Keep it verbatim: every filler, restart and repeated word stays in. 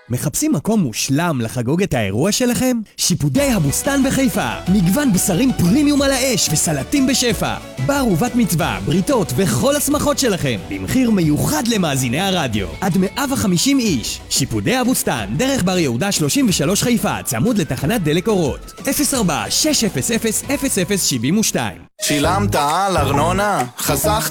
מחפשים מקום מושלם לחגוג את האירוע שלכם? שיפודי הבוסתן בחיפה. מגוון בשרים פרימיום על האש וסלטים בשפע. בר ובת מצווה, בריתות וכל השמחות שלכם. במחיר מיוחד למאזיני הרדיו. עד מאה וחמישים איש. שיפודי הבוסתן, דרך בר יהודה שלושים ושלוש חיפה, צמוד לתחנת דלק אורות. אפס ארבע שש אפס אפס אפס אפס שבעים ושתיים. שילמת על ארנונה? חסכת